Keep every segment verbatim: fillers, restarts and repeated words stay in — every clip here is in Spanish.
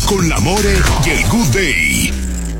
con la More y el Good Day.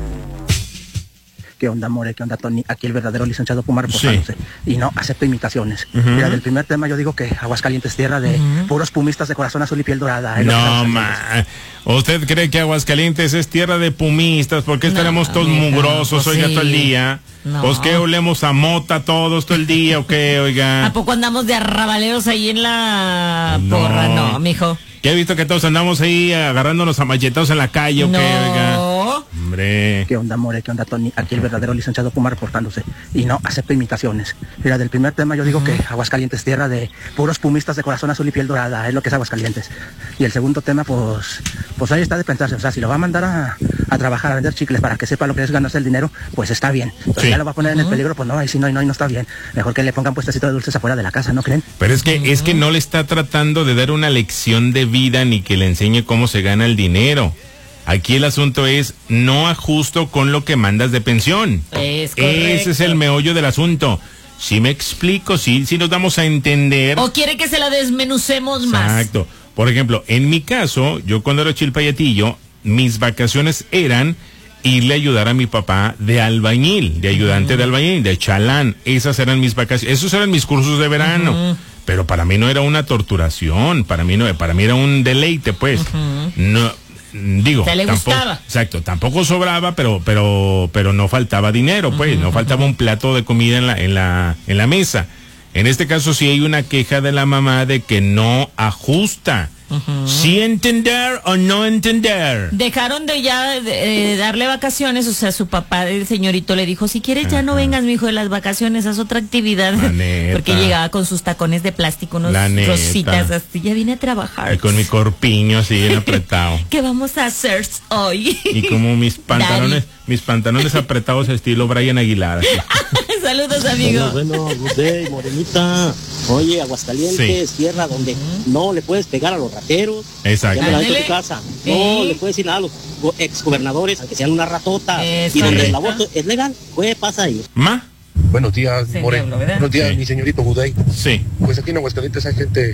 ¿Qué onda, More? ¿Qué onda, Tony? Aquí el verdadero licenciado Puma reportándose. Sí. Y no acepto imitaciones. Uh-huh. Mira, del primer tema yo digo que Aguascalientes, tierra de uh-huh. puros pumistas de corazón azul y piel dorada. No, ma. ¿Usted cree que Aguascalientes es tierra de pumistas? ¿Por qué no, estaremos todos amiga, mugrosos, pues oiga, sí. todo el día? No. ¿Pues qué olemos a mota todos todo el día o qué, oiga? ¿A poco andamos de arrabaleros ahí en la no. porra? No, mijo. ¿Ya he visto que todos andamos ahí agarrándonos a machetados en la calle o no. qué, oiga? Hombre. ¿Qué onda, More? ¿Qué onda, Tony? Aquí el verdadero licenciado Puma reportándose. Y no acepto imitaciones. Mira, del primer tema yo digo uh-huh. que Aguascalientes, tierra de puros pumistas de corazón azul y piel dorada, es lo que es Aguascalientes. Y el segundo tema, pues, pues ahí está de pensarse. O sea, si lo va a mandar a, a trabajar, a vender chicles para que sepa lo que es ganarse el dinero, pues está bien. Pero sí. si ya lo va a poner uh-huh. en el peligro, pues no, ahí sí no, no, no está bien. Mejor que le pongan puestecito de dulces afuera de la casa, ¿no creen? Pero es que, uh-huh. es que no le está tratando de dar una lección de vida ni que le enseñe cómo se gana el dinero. Aquí el asunto es no ajusto con lo que mandas de pensión. Es correcto. Ese es el meollo del asunto. Si me explico, si si nos damos a entender. ¿O quiere que se la desmenucemos más? Exacto. Por ejemplo, en mi caso, yo cuando era chilpayatillo, mis vacaciones eran irle a ayudar a mi papá de albañil, de ayudante uh-huh. de albañil, de chalán. Esas eran mis vacaciones, esos eran mis cursos de verano. Uh-huh. Pero para mí no era una torturación, para mí no, para mí era un deleite, pues. Uh-huh. No. Digo, ¿te le tampoco, gustaba? Exacto, tampoco sobraba, pero, pero, pero no faltaba dinero, pues, uh-huh, no faltaba uh-huh. un plato de comida en la, en la, en la mesa. En este caso sí hay una queja de la mamá de que no ajusta. Uh-huh. ¿Sí entender o no entender? Dejaron de ya de, eh, darle vacaciones, o sea, su papá, el señorito, le dijo, si quieres ya no vengas, mi hijo, de las vacaciones, haz otra actividad. Porque llegaba con sus tacones de plástico, unos rositas, así, ya vine a trabajar. Y con mi corpiño así bien apretado. ¿Qué vamos a hacer hoy? Y como mis pantalones, Daddy. mis pantalones apretados estilo Brian Aguilar. Saludos, amigo. Bueno, bueno, good day, morenita. Oye, Aguascalientes, sí. tierra donde uh-huh. no le puedes pegar a los rateros. Exacto. Ya me tu casa. No ¿Eh? le puedes decir nada a los exgobernadores, aunque sean una ratota. Eso. Y donde el aborto es legal, ¿qué pasa ahí? ¿Ma? Buenos días, sí, More. Diablo, Buenos días, sí. mi señorito Buday. Sí. Pues aquí en Aguascalientes hay gente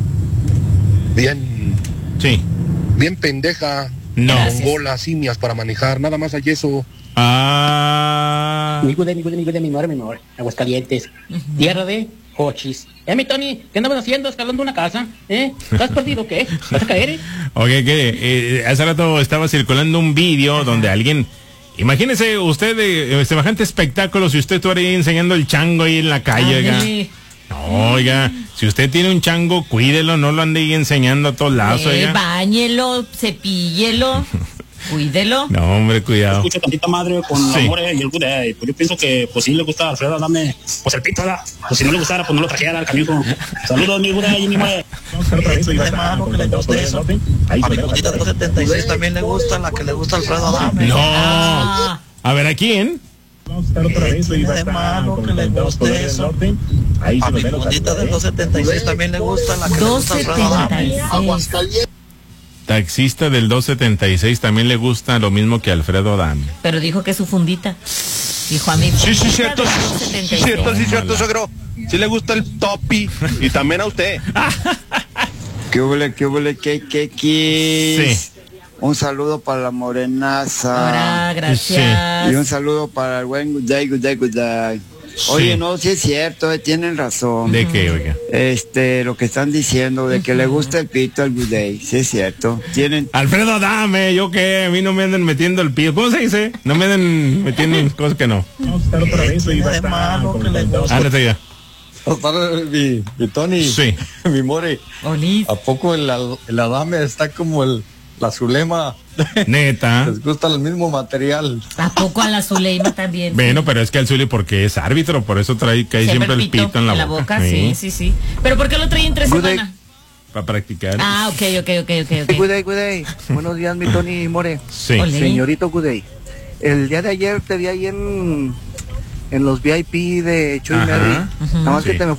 bien... Sí. Bien pendeja. No. Con bolas, simias para manejar, nada más hay eso. Ah. Mi Buday, mi Buday, mi Buday, mi More, mi More. Aguascalientes, uh-huh. tierra de Hochis. Eh, mi Tony, ¿qué andabas haciendo? ¿Escalando una casa? ¿Eh? ¿Estás perdido o qué? ¿Vas a caer? Oye, okay, que eh, hace rato estaba circulando un vídeo uh-huh. donde alguien... Imagínese usted de eh, semejante espectáculo si usted estuviera ahí enseñando el chango ahí en la calle, oiga. No, oiga, si usted tiene un chango, cuídelo, no lo ande ahí enseñando a todos lados, eh, oiga. Báñelo, cepíllelo. Cuídelo. No, hombre, cuidado. Escucho tantita madre con sí. la More y el Good Day. Pues yo pienso que, pues si le gusta a Alfredo, dame, pues el pito, ¿verdad? Pues si no le gustara, pues no lo trajera al camión. Saludos, mi Good Day y mi More. A mi cosita de dos setenta y seis también le gusta, la que le gusta a Alfredo, dame. No. Ah. A ver, ¿a quién? Vamos a estar otra vez y de mano que le guste eso. A mi cosita del dos setenta y seis también le gusta, la que le gusta a Alfredo, dame. Aguascalientes. Taxista del dos setenta y seis también le gusta lo mismo que Alfredo Adame. Pero dijo que su fundita. Dijo a mí. Sí, sí, cierto. Sí, cierto, sí, cierto, suegro. Sí le gusta el topi. Y también a usted. ¿Qué huele, qué huele, qué, qué, qué? Sí. Un saludo para la morenaza. Hola, gracias. Sí. Y un saludo para el buen Good Day, Good Day, Good Day. Sí. Oye, no, sí es cierto, eh, tienen razón. ¿De qué, oiga? Este, lo que están diciendo, de que uh-huh. le gusta el pito al Good Day, sí es cierto. Tienen... Alfredo, dame, yo qué, a mí no me anden metiendo el pito. ¿Cómo se dice? No me anden metiendo cosas que no. Vamos a estar otra vez y de mano que le gusta. Ándate ya. Mi, mi Tony, sí. mi More, Olis. ¿A poco el, el Adame está como el, la Zulema? Neta. Les gusta el mismo material. ¿A poco a la Zuleima también? Bueno, sí. Pero es que al Zuli porque es árbitro, por eso trae que hay siempre, siempre el pito, pito en la, en la boca. boca. Sí, sí, sí. ¿Pero por qué lo trae entre semana? Para practicar. Ah, ok, ok, ok, ok. okay. Good day, good day. Buenos días, mi Tony y More. Sí. Olé. Señorito Good day. El día de ayer te vi ahí en, en los V I P de Chuy Merry. Nada más sí. que te me